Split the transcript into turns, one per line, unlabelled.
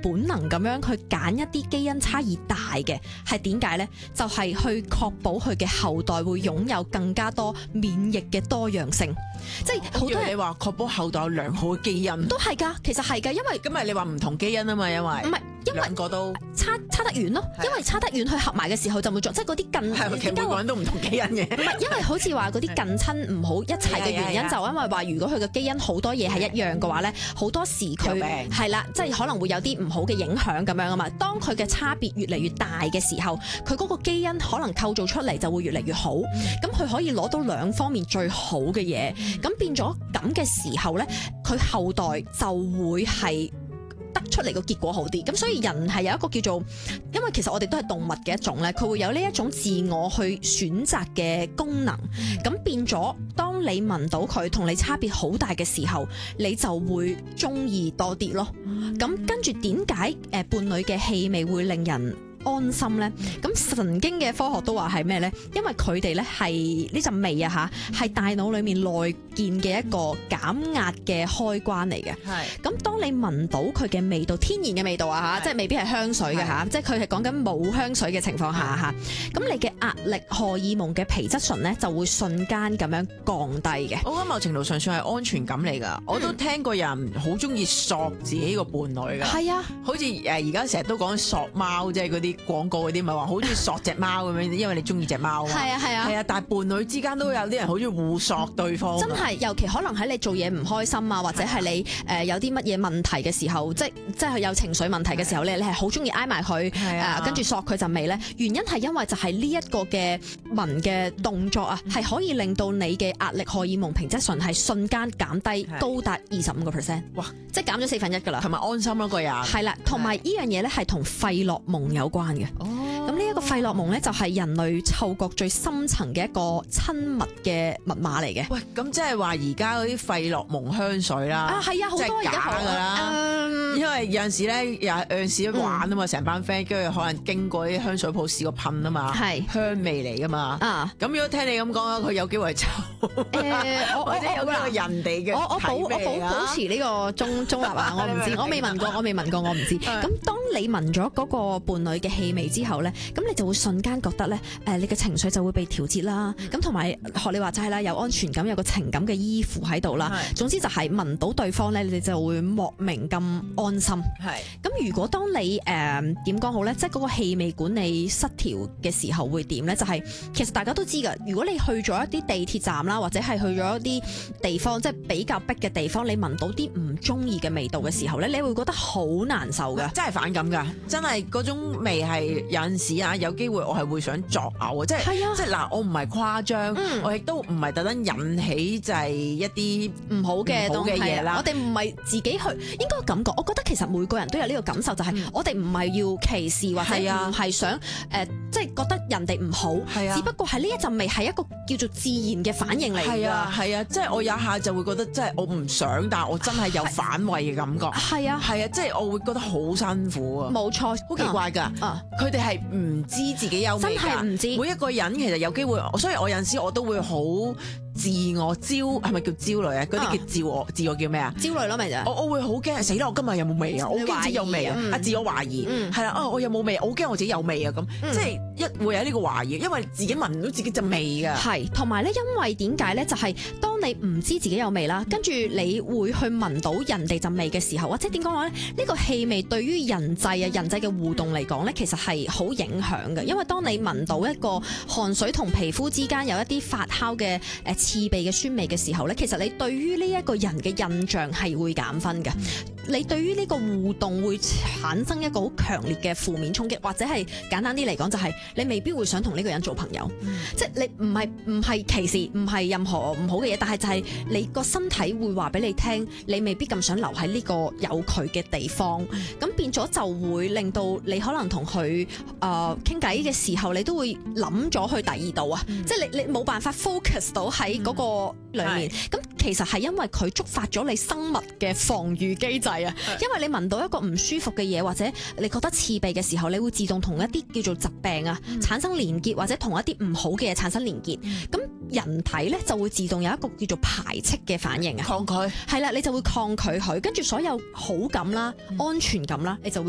本能咁樣去揀一啲基因差異大嘅，係點解呢？就係去確保佢嘅後代會擁有更加多免疫嘅多樣性，即係好多人
你話確保後代有良好嘅基因，
都係㗎，其實係㗎，因為
咁咪你話唔同基因啊嘛，因為
唔係因為
兩個都
差得遠咯，因為差得遠佢合埋嘅時候就會撞，即係嗰啲近
係其實每個人都唔同基因嘅，
唔係因為好似話嗰啲近親唔好一齊嘅原因，就因為話如果佢嘅基因好多嘢係一樣嘅話咧，好多時佢係啦，即係可能會有啲唔好嘅影響咁樣啊嘛。當佢嘅差別越嚟越大嘅時候，佢嗰個基因可能構造出嚟就會越嚟越好，咁佢可以攞到兩方面最好嘅嘢，咁變咗咁嘅時候咧，佢後代就會係得出嚟個結果好啲，咁所以人係有一個叫做，因為其實我哋都係動物嘅一種咧，佢會有呢一種自我去選擇嘅功能，咁變咗當你聞到佢同你差別好大嘅時候，你就會中意多啲咯。咁跟住點解伴侶嘅氣味會令人安心呢？咁神經嘅科學都話係咩呢？因為佢哋咧係呢陣味啊嚇，係大腦裡面內建嘅一個減壓嘅開關嚟嘅。係。咁當你聞到佢嘅味道，天然嘅味道啊嚇，即係未必係香水嘅嚇，即係佢係講緊冇香水嘅情況下嚇，咁你嘅壓力荷爾蒙嘅皮質醇咧就會瞬間咁樣降低嘅。
我覺得某程度上算係安全感嚟㗎。我都聽過人好中意索自己個伴侶㗎。係啊，好似而家成日都講索貓，即係嗰啲廣告嗰啲咪話好中意索隻貓咁樣，因為你中意隻貓啊。係啊係啊。係啊，但係伴侶之間都有啲人好中意互索對方。真係，尤其可能喺你做嘢唔開心啊，或者係你有啲乜嘢問題嘅時候，即係有情緒問題嘅時候咧，你係好中意挨埋佢，跟住索佢陣味咧。原因係因為就係呢一個嘅聞嘅動作啊，係可以令到你嘅壓力荷爾蒙皮質醇係瞬間減低高達25%。哇！即係減咗1/4㗎啦。同埋安心咯個人。係啦，同埋呢樣嘢咧係同費洛蒙有關嘅。哦。咁呢一個費洛蒙咧就係人類嗅覺最深層嘅一個親密嘅密碼嚟嘅。喂，咁即係話而家嗰啲費洛蒙香水啦，啊係啊，好多而家假㗎啦。因為有陣時咧，有陣時玩啊嘛，成班 friend 跟住可能經過啲香水鋪試過噴啊嘛，係香味嚟㗎嘛。啊，咁如果聽你咁講，佢有機會係臭，或者有個人哋嘅。我保持呢個中立啊，我唔知，我未聞過，我唔知。咁當你聞咗嗰個伴侶嘅氣味之後咧，咁你就會瞬間覺得咧，你嘅情緒就會被調節啦。咁同埋學你話齋啦，有安全感，有個情感嘅依附喺度啦。總之就係聞到對方咧，你哋就會莫名咁安心。係。咁如果當你點講好咧，即係嗰個氣味管理失調嘅時候會點咧？就係其實大家都知㗎，如果你去咗一啲地鐵站啦，或者係去咗一啲地方即係比較逼嘅地方，你聞到啲唔中意嘅味道嘅時候咧，你會覺得好難受㗎，真係反感㗎，真係嗰種味係有陣時啊，有機會我係會想作嘔，即係嗱，我唔係誇張，我亦都唔係特登引起就係一啲唔好嘅嘢啦。我哋唔係自己去，應該感覺，我覺得其實每個人都有呢個感受，就係我哋唔係要歧視或者唔係想即係覺得人哋唔好，只不過係呢一陣味係一個叫做自然嘅反應嚟㗎。係啊，即係我有下就會覺得，即係我唔想，但係我真係有反胃嘅感覺。係啊，即係我會覺得好辛苦啊。冇錯，好奇怪㗎。佢哋係唔知自己有味㗎，真係唔知。每一個人其實有機會，所以我有陣時我都會好自我係咪叫焦慮啊？嗰啲叫自我叫咩啊？焦慮咯，咪就我會好驚，死啦！我今日有冇味啊？我驚自己有味啊！自我懷疑，係啦，我有冇味？我好驚我自己有味啊！咁即係會有呢個懷疑，因為自己聞唔到自己陣味㗎。係，同埋咧，因為點解咧？就係當你唔知自己有味啦，跟住你會去聞到人哋陣味嘅時候，或者點講話咧？呢個氣味對於人際嘅互動嚟講咧，其實係好影響嘅，因為當你聞到一個汗水同皮膚之間有一啲發酵嘅刺鼻嘅酸味嘅時候咧，其實你對於呢一個人嘅印象係會減分嘅。你對於呢個互動會產生一個好強烈嘅負面衝擊，或者係簡單啲嚟講，就係你未必會想同呢個人做朋友。即係你唔係歧視，唔係任何唔好嘅嘢，但係就係你個身體會話俾你聽，你未必咁想留喺呢個有佢嘅地方。咁變咗就會令到你可能同佢傾偈嘅時候，你都會諗咗去第二度啊！即係你冇辦法 focus 到喺嗰個裏面。咁其實係因為佢觸發咗你生物嘅防禦機制啊！因為你聞到一個唔舒服嘅嘢，或者你覺得刺鼻嘅時候，你會自動同一啲叫做疾病啊產生連結，或者同一啲唔好嘅嘢產生連結。咁人體咧就會自動有一個叫做排斥嘅反應啊，抗拒係啦，你就會抗拒佢，跟住所有好感啦、安全感啦，你就會